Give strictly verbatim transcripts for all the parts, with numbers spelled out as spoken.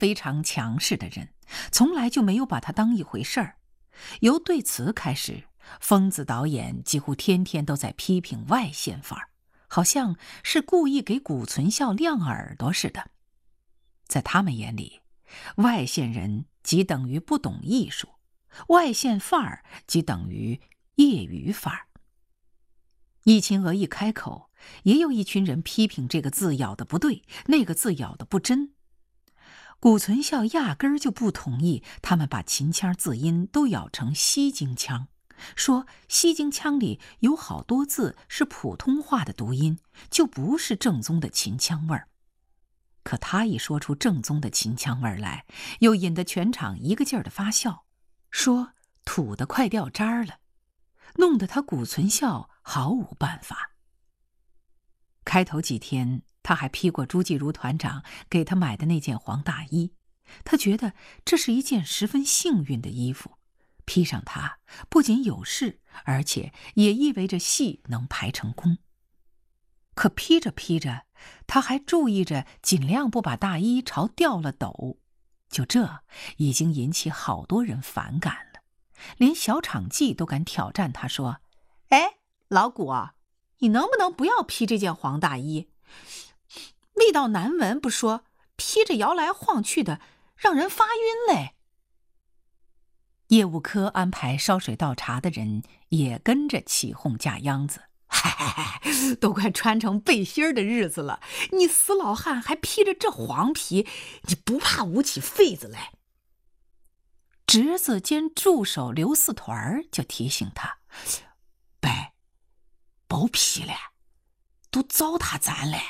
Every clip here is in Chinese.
非常强势的人，从来就没有把他当一回事儿。由对此开始，疯子导演几乎天天都在批评外线范儿，好像是故意给谷存孝亮耳朵似的。在他们眼里，外线人即等于不懂艺术，外线范儿即等于业余范儿。易秦娥一开口，也有一群人批评这个字咬得不对，那个字咬得不真。谷存孝压根儿就不同意他们把秦腔字音都咬成西京腔，说西京腔里有好多字是普通话的读音，就不是正宗的秦腔味儿。可他一说出正宗的秦腔味儿来，又引得全场一个劲儿的发笑，说土得快掉渣儿了，弄得他谷存孝毫无办法。开头几天他还披过朱继如团长给他买的那件黄大衣，他觉得这是一件十分幸运的衣服，披上它不仅有事，而且也意味着戏能排成功。可披着披着，他还注意着尽量不把大衣朝掉了抖，就这已经引起好多人反感了，连小场记都敢挑战他说：哎，老谷啊，你能不能不要披这件黄大衣？味道难闻不说，披着摇来晃去的，让人发晕嘞。业务科安排烧水倒茶的人也跟着起哄架秧子，嗨嗨嗨，都快穿成背心的日子了，你死老汉还披着这黄皮，你不怕捂起痱子来？侄子兼助手刘四团就提醒他：伯，别披了，都糟蹋咱嘞。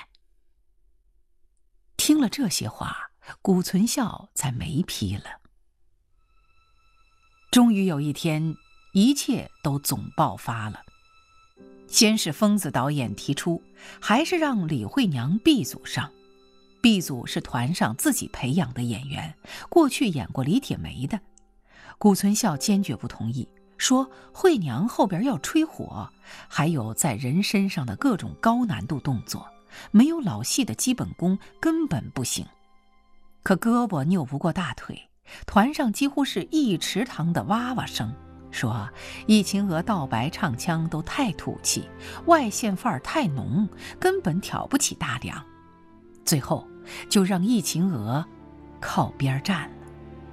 听了这些话，谷存孝才没批了。终于有一天，一切都总爆发了。先是疯子导演提出，还是让李慧娘 B 组上。B 组是团上自己培养的演员，过去演过李铁梅的。谷存孝坚决不同意，说慧娘后边要吹火，还有在人身上的各种高难度动作，没有老戏的基本功根本不行。可胳膊拗不过大腿，团上几乎是一池塘的哇哇声，说易秦娥道白唱腔都太土气，外线范儿太浓，根本挑不起大梁。最后就让易秦娥靠边站了。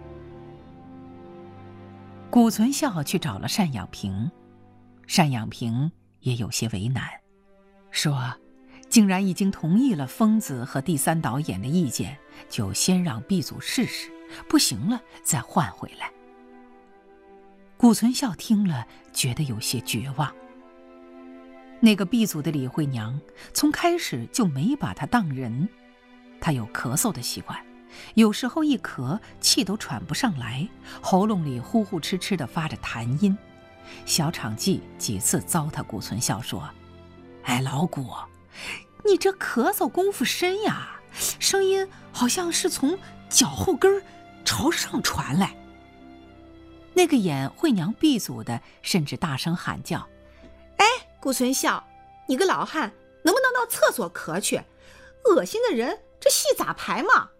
谷存孝去找了单养平，单养平也有些为难，说竟然已经同意了疯子和第三导演的意见，就先让 B 组试试，不行了再换回来。谷存孝听了觉得有些绝望。那个 B 组的李慧娘从开始就没把他当人，她有咳嗽的习惯，有时候一咳气都喘不上来，喉咙里呼呼哧哧地发着痰音。小场记几次糟蹋谷存孝说：哎，老谷，你这咳嗽功夫深呀，声音好像是从脚后跟朝上传来。那个演慧娘 B 组的甚至大声喊叫：哎，谷存孝，你个老汉能不能到厕所咳去？恶心的人，这戏咋排嘛？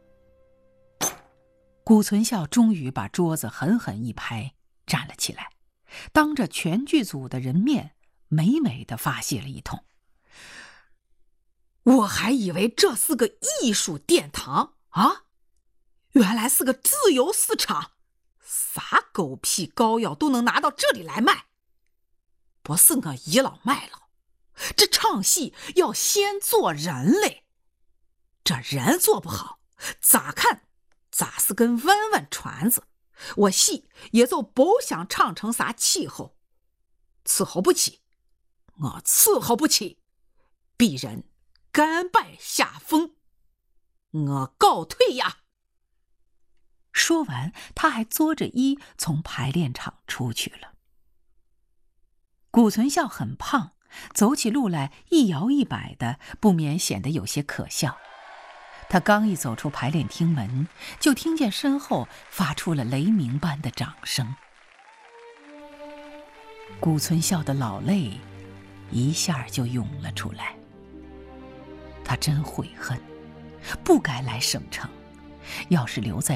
谷存孝终于把桌子狠狠一拍，站了起来，当着全剧组的人面美美地发泄了一通。我还以为这是个艺术殿堂啊，原来是个自由市场，啥狗屁膏药都能拿到这里来卖。不是我倚老卖老，这唱戏要先做人嘞，这人做不好，咋看咋是根弯弯船子，我戏也就不想唱成啥气候，伺候不起，我伺候不起，鄙人甘拜下风，我告退呀！说完，他还作着揖从排练场出去了。谷存孝很胖，走起路来一摇一摆的，不免显得有些可笑。他刚一走出排练厅门，就听见身后发出了雷鸣般的掌声。谷存孝的老泪一下就涌了出来。他真悔恨，不该来省城，要是留在